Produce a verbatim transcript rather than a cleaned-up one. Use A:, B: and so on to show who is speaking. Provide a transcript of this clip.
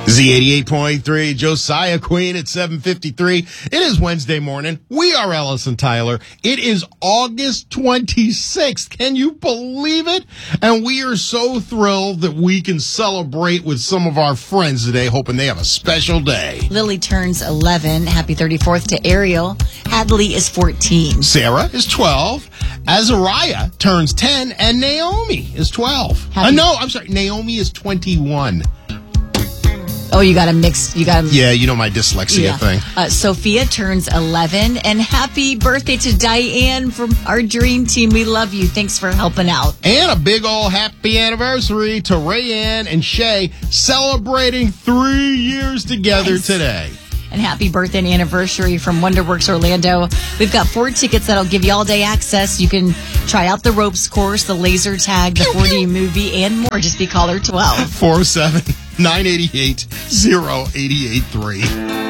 A: Z eighty-eight point three, Josiah Queen at seven fifty-three. It is Wednesday morning. We are Ellis and Tyler. It is August twenty-sixth. Can you believe it? And we are so thrilled that we can celebrate with some of our friends today, hoping they have a special day.
B: Lily turns eleven. Happy thirty-fourth to Ariel. Hadley is fourteen.
A: Sarah is twelve. Azariah turns ten. And Naomi is twelve.
B: Happy-
A: Uh, no, I'm sorry. Naomi is twenty-one.
B: Oh, you got to mix. You got to.
A: Yeah, you know my dyslexia
B: Yeah.
A: thing.
B: Uh, Sophia turns eleven. And happy birthday to Diane from our dream team. We love you. Thanks for helping out.
A: And a big ol' happy anniversary to Rayanne and Shay, celebrating three years together
B: Nice.
A: today.
B: And happy birthday and anniversary from Wonderworks Orlando. We've got four tickets that'll give you all day access. You can try out the ropes course, the laser tag, the four D movie, and more. Just be caller twelve.
A: four oh seven, nine eight eight, oh eight eight three.